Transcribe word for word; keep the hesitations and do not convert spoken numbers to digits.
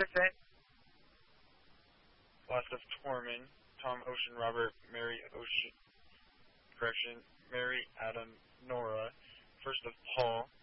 percent. Last of Tormund, Tom, Ocean, Robert, Mary, Ocean, correction, Mary, Adam, Nora. First of Paul,